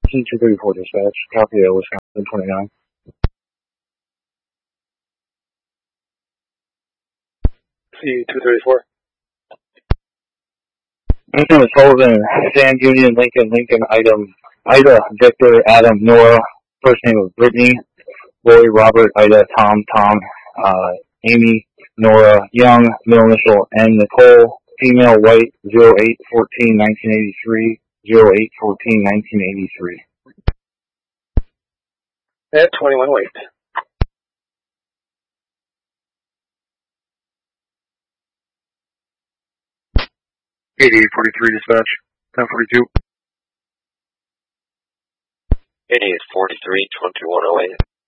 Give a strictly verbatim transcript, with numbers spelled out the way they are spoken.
C two thirty-four dispatch, copy at Wisconsin twenty-nine. C two thirty-four. My name is Sullivan, San Union, Lincoln, Lincoln, item, Ida, Victor, Adam, Nora, first name of Brittany, Roy, Robert, Ida, Tom, Tom, uh, Amy, Nora, Young, middle initial N, Nicole, female, white, zero eight fourteen nineteen eighty-three, zero eight fourteen nineteen eighty-three. At twenty-one, wait. eighty-eight forty-three dispatch, ten forty-two. eighty-eight forty-three, twenty-one oh eight.